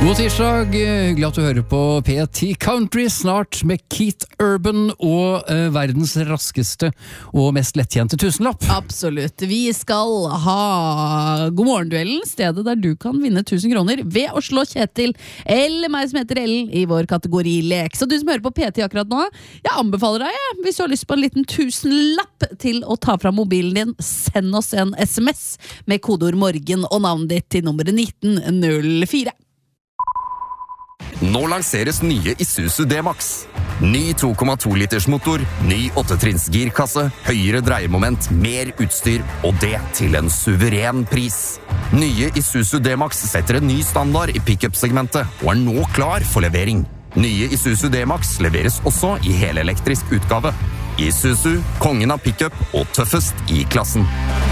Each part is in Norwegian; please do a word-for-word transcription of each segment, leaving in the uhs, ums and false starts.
God tirsdag, hyggelig at du hører på P T Country, snart med Keith Urban og uh, verdens raskeste og mest lettjente tusenlapp. Absolutt, vi skal ha Godmorgenduellen, stedet der du kan vinne tusen kroner ved å slå Kjetil eller meg som heter Ellen i vår kategori lek. Så du som hører på P T akkurat nå, jeg anbefaler deg, hvis du har lyst på en liten tusenlapp til å ta fra mobilen din, send oss en sms med kodeord morgen og navnet ditt til nummeret nitten null fire. Nå lanseres nye Isuzu D-Max. Ny to komma to liters motor, ny åttetrinns girkasse, høyere dreiemoment, mer utstyr, og det til en suveren pris. Nye Isuzu D-Max setter en ny standard i pick-up-segmentet, og er nå klar for levering. Nye Isuzu D-Max leveres også i helelektrisk utgave. Isuzu, kongen av pick-up og tøffest i klassen.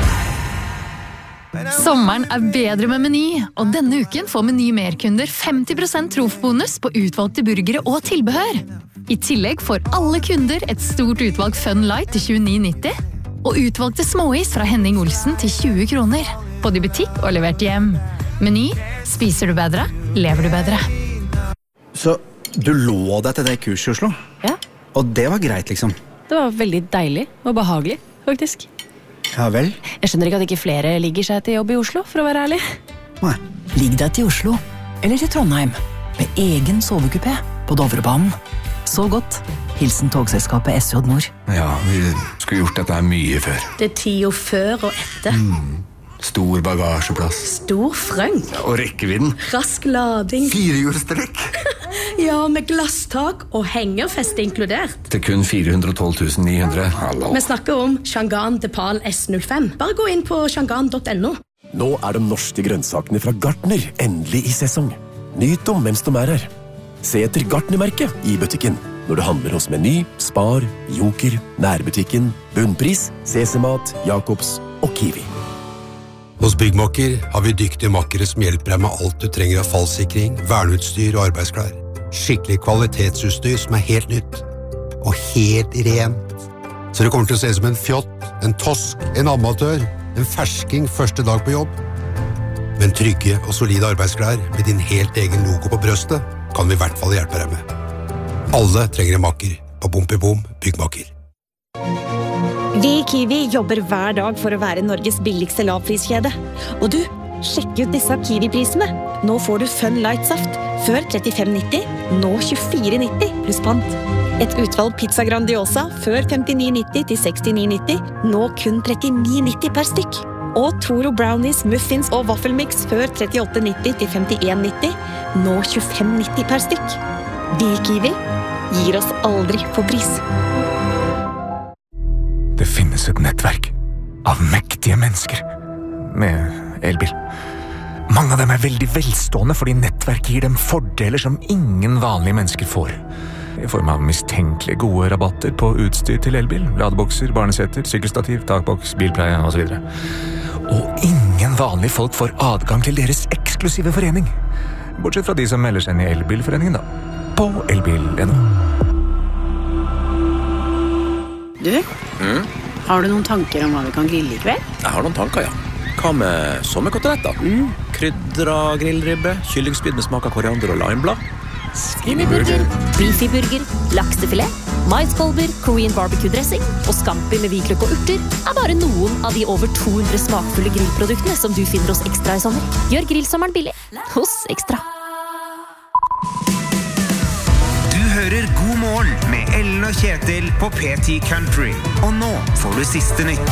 Sommeren er bedre med Meny, og denne uken får Meny merkunder femti prosent trofbonus på utvalgte burgere og tilbehør. I tillegg får alle kunder et stort utvalg Fun Light til tjueni nitti, og utvalgte småis fra Henning Olsen til tjue kroner, både i butikk og levert hjem. Meny, spiser du bedre, lever du bedre. Så du lå deg til det kurset i Oslo? Ja. Og det var greit, liksom? Det var veldig deilig og behagelig, faktisk. Ja vel? Jeg skjønner ikke at ikke flere ligger seg til jobb i Oslo, for å være ærlig. Nei. Ligg deg til Oslo, eller til Trondheim, med egen sovekupé på Dovrebanen. Så godt. Hilsen togselskapet S J Nord. Ja, vi skulle gjort dette her mye før. Det er tida før og etter. Mm. Stor bagasjeplass. Stor frønk. Ja, og rekkevidden. Rask lading. Firehjulstrekk. Ja, med glasstak og hengerfeste inkludert. Til kun fire hundre og tolv tusen ni hundre. Hallo. Vi snakker om Shangan Depal S null fem. Bare gå inn på shangan punktum no. Nå er de norske grønnsakene fra Gartner endelig i sesong. Nyt dem mens de er her. Se etter Gartner-merket i butikken når du handler hos Meny, Spar, Joker, Nærbutikken, Bunnpris, C C-mat, Jacobs og Kiwi. Hos Byggmakker har vi dyktige makkere som hjelper deg med alt du trenger av fallsikring, verneutstyr og arbeidsklær. Skikkelig kvalitetsutstyr som er helt nytt. Og helt rent. Så det kommer til å se ut som en fjott, en tosk, en amatør, en fersking første dag på jobb. Men trygge og solide arbeidsklær med din helt egen logo på brøstet kan vi i hvert fall hjelpe deg med. Alle trenger en makker på Bompibom Byggmakker. Vi i Kiwi jobber hver dag for å være Norges billigste lavpriskjede. Og du, sjekk ut disse Kiwi-prisene. Nå får du Fun Light-saft, før trettifem nitti, nå tjuefire nitti pluss pant. Et utvalg pizza Grandiosa, før femtini nitti til sekstini nitti, nå kun trettini nitti per stykk. Og Toro Brownies, Muffins og Waffelmix, før trettiåtte nitti til femtien nitti, nå tjuefem nitti per stykk. Vi i Kiwi gir oss aldri på pris. Det finnes et nettverk av mektige mennesker med elbil. Mange av dem er veldig velstående fordi nettverket gir dem fordeler som ingen vanlige mennesker får. I form av mistenkelig gode rabatter på utstyr til elbil, ladebokser, barnesetter, sykkelstativ, takboks, bilpleie og så videre. Og ingen vanlige folk får adgang til deres eksklusive forening. Bortsett fra de som melder seg inn i elbilforeningen da. På elbil punktum no. Du, Mm? har du noen tanker om hva vi kan grille i kveld? Jeg har noen tanker, ja. Hva med sommerkoteletter? Mm. Krydra grillribbe, kyllingspyd med smak av koriander og limeblad. Skinnyburger, beefy-burger, laksefilet, maiskolber, Korean barbecue-dressing og scampi med hvitløk og urter er bare noen av de over to hundre smakfulle grillproduktene som du finner hos Ekstra i sommer. Gjør grillsommeren billig hos Ekstra. Du hører God morgen med Ellen og Kjetil på P T Country. Og nå får du siste nytt.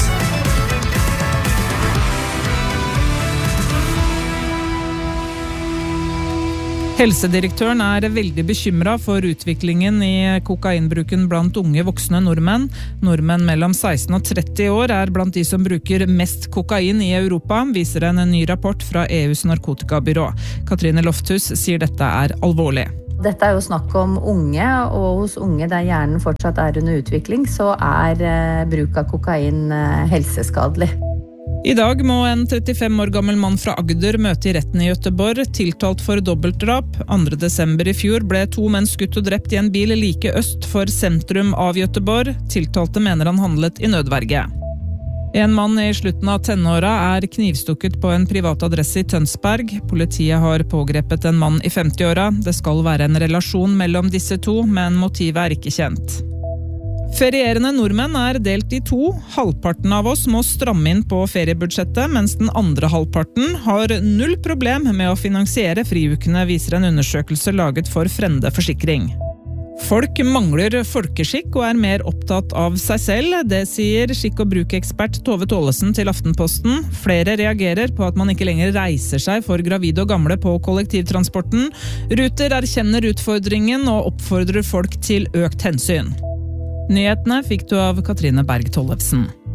Helsedirektøren er veldig bekymret for utviklingen i kokainbruken blant unge voksne nordmenn. Nordmenn mellom seksten og tretti år er blant de som bruker mest kokain i Europa, viser en ny rapport fra E U's narkotikabyrå. Katrine Lofthus sier dette er alvorlig. Dette er jo snakk om unge, og hos unge der hjernen fortsatt er under utvikling, så er eh, bruk av kokain eh, helseskadelig. I dag må en trettifem år gammel mann fra Agder møte i retten i Göteborg, tiltalt for dobbeltdrap. andre desember i fjor ble to menn skutt og drept i en bil like øst for sentrum av Göteborg. Tiltalte mener han handlet i nødverge. En mann i slutten av tenåra er knivstukket på en privat adresse i Tønsberg. Politiet har pågrepet en mann i femti-åra. Det skal være en relasjon mellom disse to, men motivet er ikke kjent. Ferierende nordmenn er delt i to. Halvparten av oss må stramme inn på feriebudsjettet, mens den andre halvparten har null problem med å finansiere friukene, viser en undersøkelse laget for Frende Forsikring. Folk mangler folkeskikk og er mer opptatt av seg selv. Det sier skikk- og brukekspert Tove Tålesen til Aftenposten. Flere reagerer på at man ikke lenger reiser seg for gravide og gamle på kollektivtransporten. Ruter erkjenner utfordringen og oppfordrer folk til økt hensyn. Nyhetene fikk du av Katrine Berg Tollefsen.